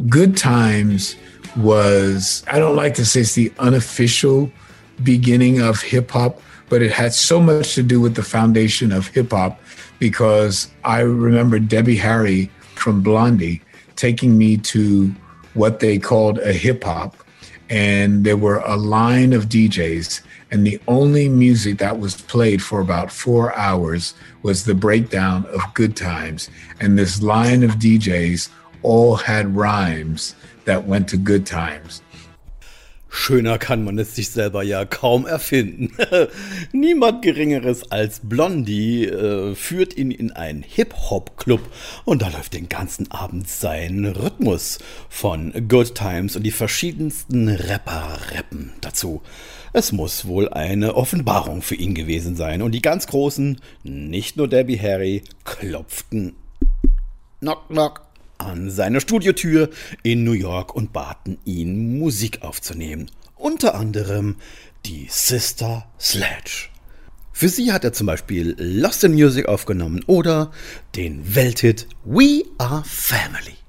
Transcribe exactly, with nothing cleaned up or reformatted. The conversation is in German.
Good Times was, I don't like to say it's the unofficial beginning of hip hop, but it had so much to do with the foundation of hip hop because I remember Debbie Harry from Blondie taking me to what they called a hip hop. And there were a line of D Js, and the only music that was played for about four hours was the breakdown of Good Times. And this line of D Js all had rhymes that went to Good Times. Schöner kann man es sich selber ja kaum erfinden. Niemand Geringeres als Blondie äh, führt ihn in einen Hip-Hop-Club und da läuft den ganzen Abend sein Rhythmus von Good Times und die verschiedensten Rapper rappen dazu. Es muss wohl eine Offenbarung für ihn gewesen sein und die ganz Großen, nicht nur Debbie Harry, klopften knock knock an seine Studiotür in New York und baten ihn, Musik aufzunehmen. Unter anderem die Sister Sledge. Für sie hat er zum Beispiel Lost in Music aufgenommen oder den Welthit We Are Family.